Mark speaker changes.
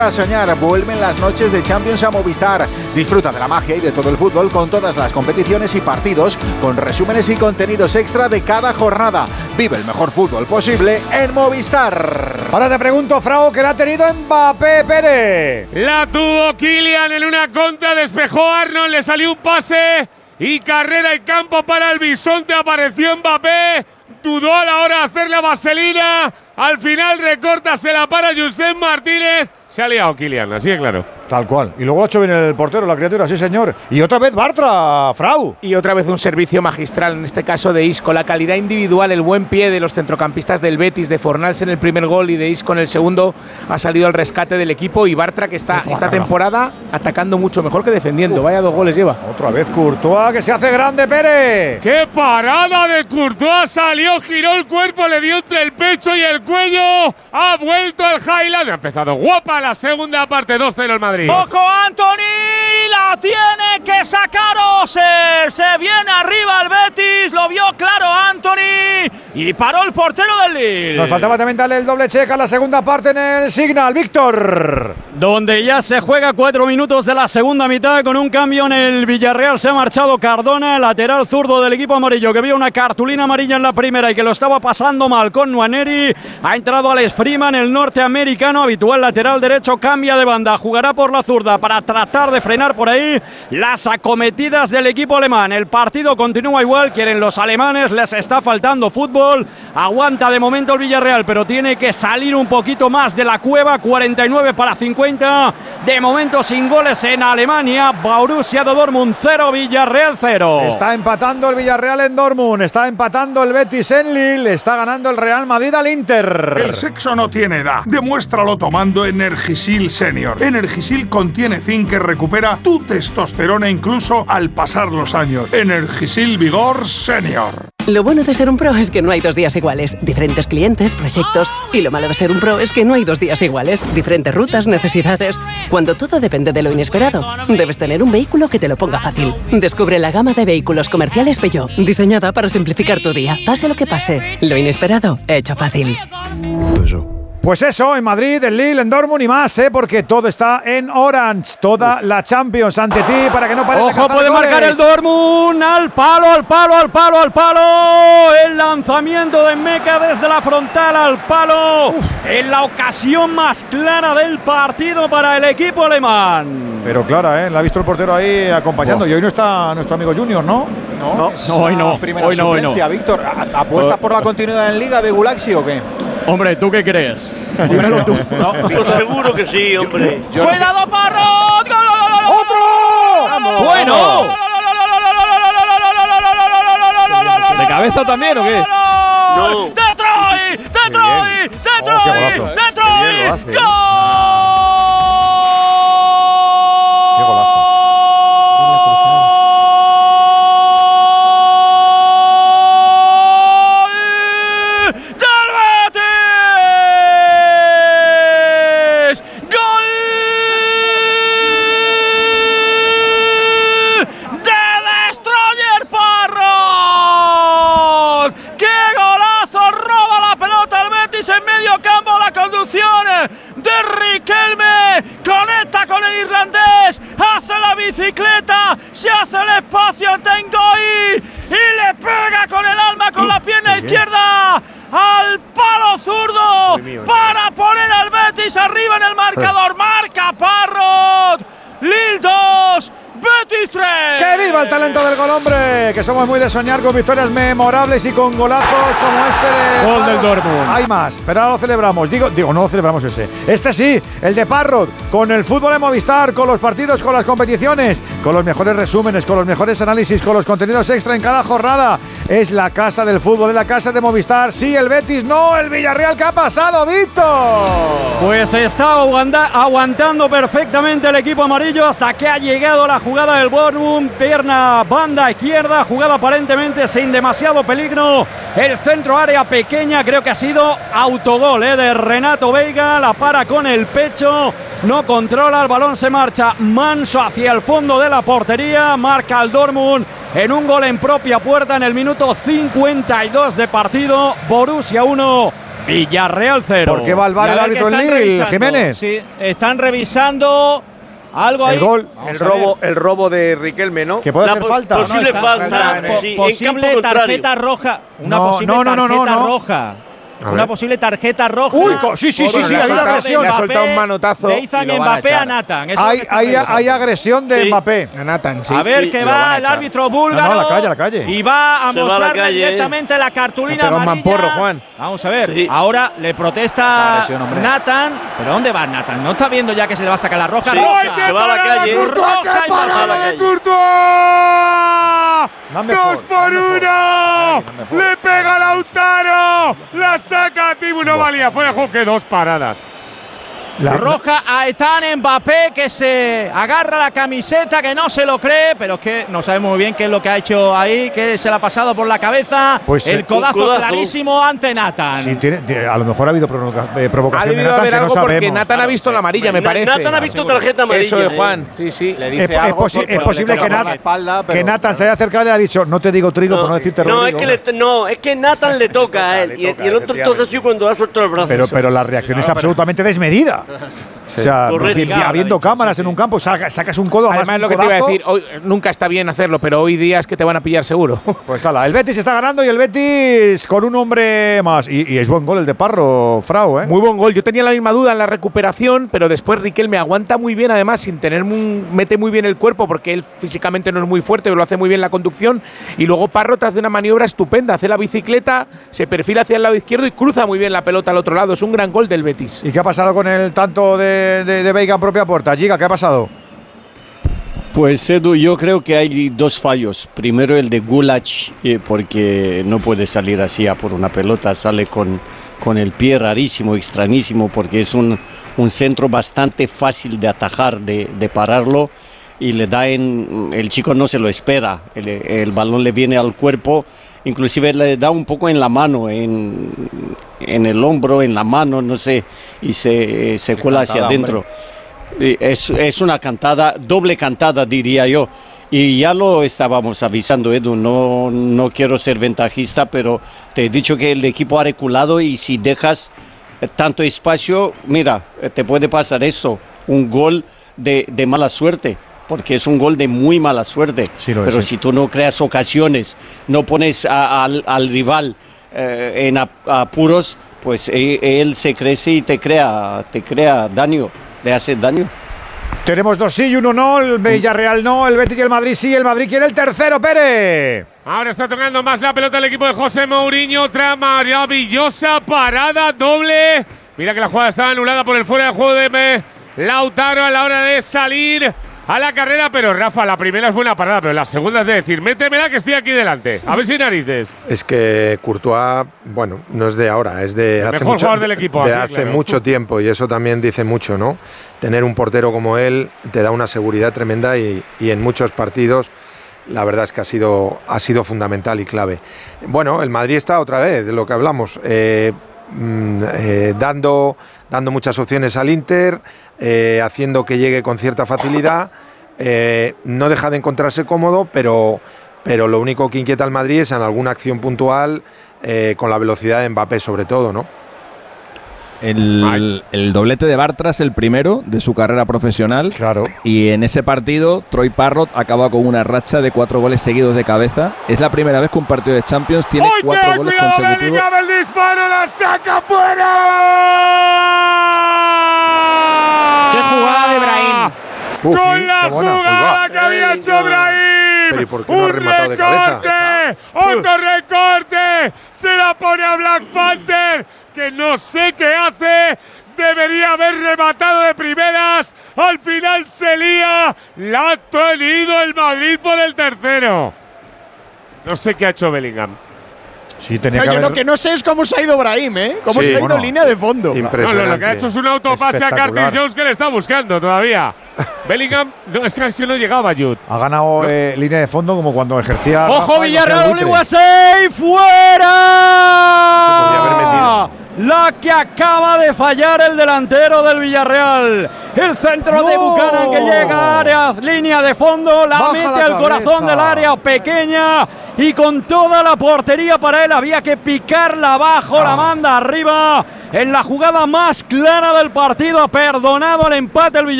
Speaker 1: A soñar, vuelven las noches de Champions a Movistar. Disfruta de la magia y de todo el fútbol con todas las competiciones y partidos, con resúmenes y contenidos extra de cada jornada. Vive el mejor fútbol posible en Movistar.
Speaker 2: Ahora te pregunto, Frau, ¿qué la ha tenido Mbappé, Pérez?
Speaker 3: La tuvo Kylian en una contra, despejó Arnold, le salió un pase y carrera en campo para el bisonte. Apareció Mbappé, dudó a la hora de hacer la vaselina. Al final recorta, se la para Josep Martínez. Se ha liado Kylian, así de claro.
Speaker 2: Tal cual. Y luego ha hecho bien el portero, la criatura, sí señor. Y otra vez Bartra, Frau.
Speaker 4: Y otra vez un servicio magistral, en este caso de Isco. La calidad individual, el buen pie de los centrocampistas del Betis, de Fornals en el primer gol y de Isco en el segundo, ha salido al rescate del equipo. Y Bartra, que está esta temporada atacando mucho mejor que defendiendo. Vaya 2 goles lleva.
Speaker 2: Otra vez Courtois, que se hace grande, Pérez.
Speaker 3: ¡Qué parada de Courtois! Salió, giró el cuerpo, le dio entre el pecho y el cuello. Ha vuelto el Highland. Ha empezado guapa la segunda parte, 2-0 el Madrid.
Speaker 5: ¡Ojo, Anthony! ¡La tiene que sacar Oser! Se viene arriba el Betis, lo vio claro Anthony y paró el portero del Lille.
Speaker 2: Nos faltaba también darle el doble check a la segunda parte en el Signal, Víctor.
Speaker 6: Donde ya se juega 4 minutos de la segunda mitad con un cambio en el Villarreal. Se ha marchado Cardona, el lateral zurdo del equipo amarillo, que vio una cartulina amarilla en la primera y que lo estaba pasando mal con Nwaneri. Ha entrado Alex Freeman, el norteamericano, habitual lateral derecho, cambia de banda, jugará por la zurda para tratar de frenar por ahí las acometidas del equipo alemán. El partido continúa igual, quieren los alemanes, les está faltando fútbol. Aguanta de momento el Villarreal, pero tiene que salir un poquito más de la cueva. 49 para 50. De momento sin goles en Alemania. Borussia Dortmund 0, Villarreal 0.
Speaker 2: Está empatando el Villarreal en Dortmund, está empatando el Betis en Lille, está ganando el Real Madrid al Inter.
Speaker 7: El sexo no tiene edad. Demuéstralo tomando Energisil Senior. Energisil contiene zinc que recupera tu testosterona incluso al pasar los años. Energisil Vigor Senior.
Speaker 8: Lo bueno de ser un pro es que no hay 2 días iguales. Diferentes clientes, proyectos. Y lo malo de ser un pro es que no hay 2 días iguales. Diferentes rutas, necesidades. Cuando todo depende de lo inesperado, debes tener un vehículo que te lo ponga fácil. Descubre la gama de vehículos comerciales Peugeot, diseñada para simplificar tu día. Pase lo que pase, lo inesperado, hecho fácil.
Speaker 2: Pues eso, en Madrid, en Lille, en Dortmund y más, porque todo está en Orange. Toda la Champions ante ti para que no pares de
Speaker 6: Ojo,
Speaker 2: cazar
Speaker 6: puede
Speaker 2: goles.
Speaker 6: marcar el Dortmund. Al palo, al palo, al palo, al palo. El lanzamiento de Meca desde la frontal al palo. En la ocasión más clara del partido para el equipo alemán.
Speaker 2: Pero clara, la ha visto el portero ahí acompañando. Y hoy no está nuestro amigo Junior, ¿no?
Speaker 1: No,
Speaker 6: hoy no.
Speaker 1: Primera
Speaker 6: Hoy no, hoy no.
Speaker 1: suplencia, Víctor. ¿Apuestas por la continuidad en Liga de Gulaxi o qué?
Speaker 6: Hombre, ¿tú qué crees? Dímelo tú.
Speaker 1: No,
Speaker 9: Pues seguro que sí, hombre.
Speaker 5: ¡Cuidado, Parrot! ¡Gol, gol, gol, gol!
Speaker 1: ¡Otro!
Speaker 6: ¡Bueno! ¿De cabeza también o qué?
Speaker 9: No.
Speaker 5: ¡De Troy! ¡De Troy! ¡De Troy! ¡De Troy! ¡Gol!
Speaker 2: Qué golazo.
Speaker 5: En medio campo la conducción de Riquelme, conecta con el irlandés, hace la bicicleta, se hace el espacio en Tengoy y le pega con el alma, con la pierna izquierda al palo zurdo para poner al Betis arriba en el marcador. Marca Parrot, Lille 2, Betis 3.
Speaker 2: ¡Que viva el talento del gol, hombre! Que somos muy de soñar con victorias memorables y con golazos como este de
Speaker 6: Gol del Dortmund.
Speaker 2: Hay más, pero ahora lo celebramos. Digo, no lo celebramos ese. Este sí, el de Parrot, con el fútbol de Movistar, con los partidos, con las competiciones, con los mejores resúmenes, con los mejores análisis, con los contenidos extra en cada jornada. Es la casa del fútbol, es la casa de Movistar. Sí, el Betis, no, el Villarreal. ¿Qué ha pasado, Víctor?
Speaker 6: Pues está aguantando perfectamente el equipo amarillo hasta que ha llegado la jugada del Dortmund, pierna banda izquierda, jugada aparentemente sin demasiado peligro, el centro área pequeña, creo que ha sido autogol de Renato Veiga, la para con el pecho, no controla, el balón se marcha manso hacia el fondo de la portería, marca el Dortmund en un gol en propia puerta en el minuto 52 de partido. Borussia 1, Villarreal 0.
Speaker 2: ¿Por qué va al bar el árbitro del Lille, Jiménez?
Speaker 5: Sí, están revisando algo ahí.
Speaker 2: El gol.
Speaker 10: El robo de Riquelme, ¿no?
Speaker 2: Que puede hacer falta.
Speaker 9: Posible falta. Sí, en campo
Speaker 5: Posible
Speaker 9: contrario.
Speaker 5: tarjeta roja. Una posible tarjeta roja. Una posible tarjeta roja.
Speaker 2: Uy, sí, hay una agresión.
Speaker 4: Le ha soltado un manotazo.
Speaker 5: Le hizo Mbappé a Nathan.
Speaker 2: Hay agresión de Mbappé.
Speaker 4: A Nathan, sí.
Speaker 5: A ver que va el árbitro búlgaro.
Speaker 2: No, a la calle.
Speaker 5: Y va a mostrarle
Speaker 9: calle,
Speaker 5: directamente la cartulina amarilla.
Speaker 4: Un mamporro, Juan.
Speaker 5: Vamos a ver.
Speaker 9: Sí.
Speaker 5: Ahora le protesta Nathan. ¿Pero dónde va Nathan? ¿No está viendo ya que se le va a sacar la roja?
Speaker 9: Sí,
Speaker 5: ¡Roja!
Speaker 9: se va a la calle.
Speaker 5: ¡Roja!
Speaker 9: Se va a la calle.
Speaker 3: ¡Courtois! ¡2 por 1! ¡Le pega Lautaro! ¡La saca Tibu! No valía, fuera de juego, que 2 paradas.
Speaker 5: La roja a Ethan Mbappé, que se agarra la camiseta, que no se lo cree, pero es que no sabemos muy bien qué es lo que ha hecho ahí, que se le ha pasado por la cabeza.
Speaker 2: Pues
Speaker 5: el codazo clarísimo ante Nathan.
Speaker 2: Sí, a lo mejor ha habido provocación
Speaker 4: Ha
Speaker 2: de
Speaker 4: debido
Speaker 2: Nathan
Speaker 4: haber
Speaker 2: que no
Speaker 4: algo porque
Speaker 2: sabemos.
Speaker 4: Nathan ha visto la amarilla, me parece.
Speaker 9: Nathan ha visto tarjeta amarilla.
Speaker 4: Eso es, Juan. Sí.
Speaker 1: Le dice
Speaker 2: Es posible que Nathan se haya acercado y le ha dicho, no te digo trigo por no decirte
Speaker 9: No,
Speaker 2: Rodrigo.
Speaker 9: es que Nathan le toca a él. Y el otro entonces sí cuando ha suelto el brazo.
Speaker 2: Pero la reacción es absolutamente desmedida. O sea, habiendo cámaras en un campo, sacas un codo.
Speaker 4: Además, lo que te iba a decir, hoy, nunca está bien hacerlo, pero hoy día es que te van a pillar seguro.
Speaker 2: Pues hala, el Betis está ganando y el Betis con un hombre más. Y es buen gol el de Parro, Frau, ¿eh?
Speaker 4: Muy buen gol. Yo tenía la misma duda en la recuperación, pero después Riquelme aguanta muy bien, además, sin tener mete muy bien el cuerpo, porque él físicamente no es muy fuerte, pero lo hace muy bien la conducción. Y luego Parro te hace una maniobra estupenda, hace la bicicleta, se perfila hacia el lado izquierdo y cruza muy bien la pelota al otro lado. Es un gran gol del Betis.
Speaker 2: ¿Y qué ha pasado con el tanto de Veiga en propia puerta? Giga, ¿qué ha pasado?
Speaker 11: Pues Edu, yo creo que hay dos fallos. Primero el de Gulach, porque no puede salir así a por una pelota, sale con el pie rarísimo, extrañísimo, porque es un centro bastante fácil de atajar, de pararlo, y le da el chico no se lo espera, el balón le viene al cuerpo, inclusive le da un poco en la mano, en el hombro, en la mano, no sé, y se cuela hacia adentro. Es una cantada, doble cantada diría yo, y ya lo estábamos avisando, Edu, no quiero ser ventajista, pero te he dicho que el equipo ha reculado y si dejas tanto espacio, mira, te puede pasar eso, un gol de mala suerte, porque es un gol de muy mala suerte, sí, pero si tú no creas ocasiones, no pones al rival en apuros, pues él se crece y te crea daño. Le hace daño.
Speaker 2: Tenemos 2 sí y 1 no, el Villarreal no, el Betis y el Madrid sí, el Madrid quiere el tercero, Pérez.
Speaker 3: Ahora está tocando más la pelota el equipo de José Mourinho, otra maravillosa parada doble. Mira que la jugada estaba anulada por el fuera de juego de Lautaro a la hora de salir a la carrera, pero Rafa, la primera es buena parada, pero la segunda es de decir, métemela que estoy aquí delante, a ver si narices.
Speaker 10: Es que Courtois, bueno, no es de ahora, es de hace
Speaker 3: mejor jugador del equipo,
Speaker 10: de hace mucho tiempo, y eso también dice mucho, ¿no? Tener un portero como él te da una seguridad tremenda y en muchos partidos la verdad es que ha sido fundamental y clave. Bueno, el Madrid está otra vez de lo que hablamos, dando muchas opciones al Inter, haciendo que llegue con cierta facilidad, no deja de encontrarse cómodo, pero lo único que inquieta al Madrid es en alguna acción puntual, con la velocidad de Mbappé sobre todo, ¿no?
Speaker 12: El doblete de Bartra es el primero de su carrera profesional.
Speaker 2: Claro.
Speaker 12: Y en ese partido, Troy Parrott acaba con una racha de 4 goles seguidos de cabeza. Es la primera vez que un partido de Champions tiene 4 goles consecutivos.
Speaker 3: ¡El disparo la saca fuera!
Speaker 4: ¡Qué jugada de Brahim!
Speaker 3: Con la jugada que había hecho Brahim.
Speaker 10: ¡Un recorte!
Speaker 3: ¡Otro recorte! Se la pone a Black Panther, que no sé qué hace. Debería haber rematado de primeras. Al final se lía. La ha tenido el Madrid por el tercero. No sé qué ha hecho Bellingham.
Speaker 2: Sí, tenía que haber...
Speaker 4: Lo que no sé es cómo se ha ido Brahim, ¿eh? Cómo se ha ido en línea de fondo.
Speaker 10: Impresionante.
Speaker 3: No, lo que ha hecho es un autopase a Curtis Jones que le está buscando todavía. Bellingham, no, es que no llegaba, Jude.
Speaker 2: Ha ganado línea de fondo como cuando ejercía.
Speaker 6: ¡Ojo, Villarreal, Oliguasey! ¡Fuera! La que acaba de fallar el delantero del Villarreal. El centro de Buchanan que llega a área, línea de fondo, la mete al corazón del área pequeña y con toda la portería para él. Había que picarla abajo, la manda arriba en la jugada más clara del partido. Ha perdonado el empate el Villarreal.